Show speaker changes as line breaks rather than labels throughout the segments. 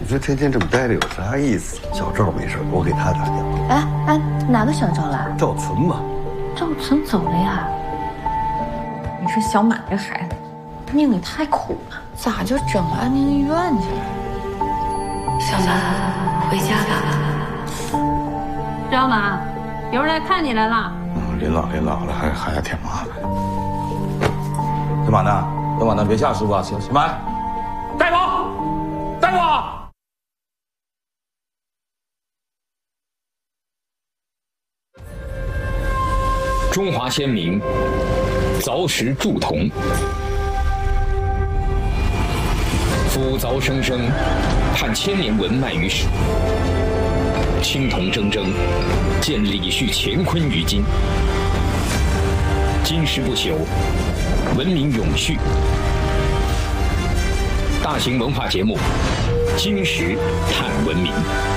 说天天这么待着有啥意思？小赵没事，我给他打电话。
哎，哪个小赵来？
赵存嘛。
赵存走了呀？你说小马这孩子，命也太苦了，咋就整安宁医院去了？
小三，回家吧。
赵马，有人来看你来了。
临老了，还挺麻烦。小马呢？小马呢？别吓师傅啊！小马，大夫，大夫。
中华先民凿石铸铜，夫凿生生，盼千年文脉于史。青铜铮铮，见李旭乾坤于今。今世不朽，文明永续。大型文化节目《今时探文明》。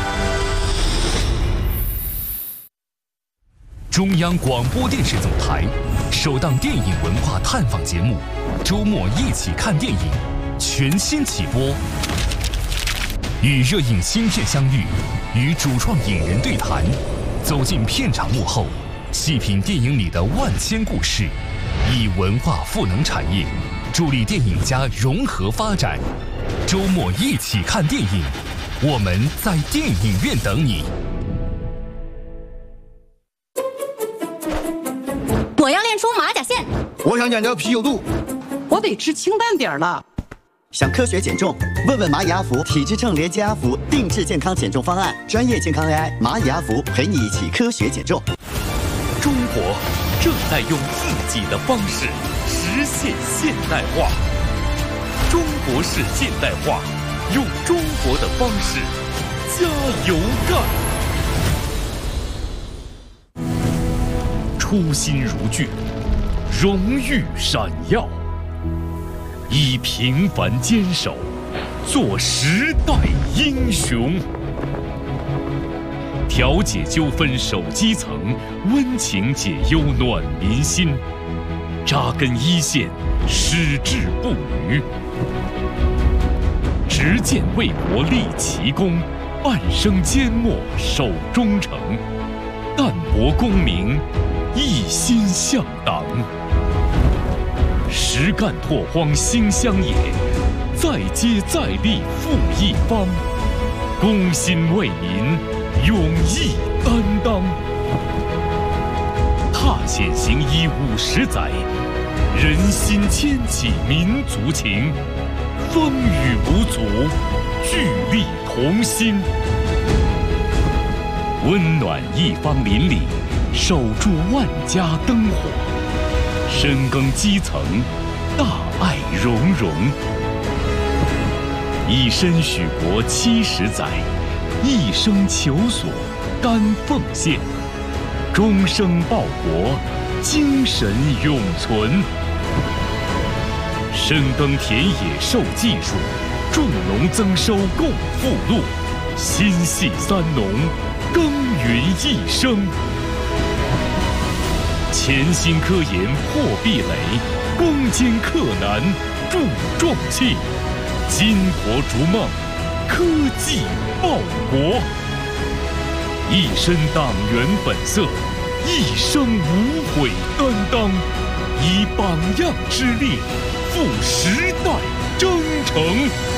中央广播电视总台首档电影文化探访节目《周末一起看电影》全新起播，与热映新片相遇，与主创影人对谈，走进片场幕后，细品电影里的万千故事，以文化赋能产业，助力电影家融合发展。周末一起看电影，我们在电影院等你。
我要练出马甲线，
我想减掉啤酒肚，
我得吃清淡点了。
想科学减重？问问蚂蚁阿福体质秤连接阿福定制健康减重方案，专业健康 AI 蚂蚁阿福陪你一起科学减重。
中国正在用自己的方式实现现代化，中国式现代化，用中国的方式加油干。初心如炬，荣誉闪耀，以平凡坚守，做时代英雄。调解纠纷守基层，温情解忧暖民心，扎根一线，矢志不渝。执剑为国立奇功，半生缄默守忠诚，淡泊功名，一心向党。实干拓荒兴乡野，再接再厉复一方，公心为民，勇毅担当。踏险行医50载，人心牵起民族情，风雨无阻，聚力同心。温暖一方邻里，守住万家灯火，深耕基层，大爱融融。以身许国70载，一生求索甘奉献，终生报国，精神永存。深耕田野授技术，助农增收共富禄，心系三农，耕耘一生。潜心科研破壁垒，攻坚克难铸壮气，巾帼逐梦，科技报国。一身党员本色，一生无悔担当，以榜样之力赴时代征程。